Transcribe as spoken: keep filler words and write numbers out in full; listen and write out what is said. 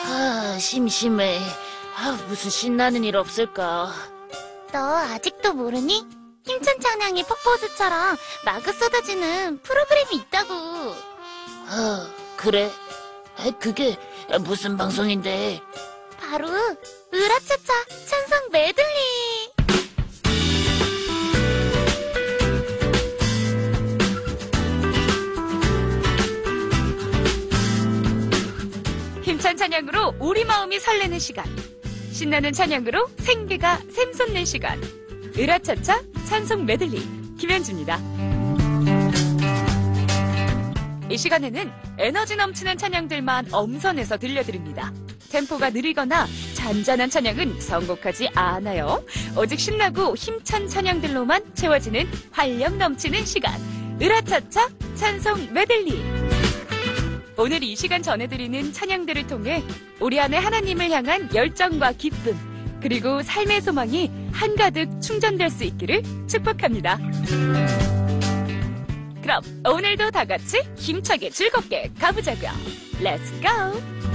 아, 심심해. 아, 무슨 신나는 일 없을까? 너 아직도 모르니? 힘찬 찬양이 폭포수처럼 마구 쏟아지는 프로그램이 있다고. 아, 그래? 아, 그게 무슨 방송인데? 바로 으라차차 찬성 메들리. 힘찬 찬양으로 우리 마음이 설레는 시간. 신나는 찬양으로 생기가 샘솟는 시간. 으라차차 찬송 메들리 김현주입니다. 이 시간에는 에너지 넘치는 찬양들만 엄선해서 들려드립니다. 템포가 느리거나 잔잔한 찬양은 선곡하지 않아요. 오직 신나고 힘찬 찬양들로만 채워지는 활력 넘치는 시간. 으라차차 찬송 메들리. 오늘 이 시간 전해드리는 찬양들을 통해 우리 안에 하나님을 향한 열정과 기쁨, 그리고 삶의 소망이 한가득 충전될 수 있기를 축복합니다. 그럼 오늘도 다 같이 힘차게 즐겁게 가보자고요. Let's go!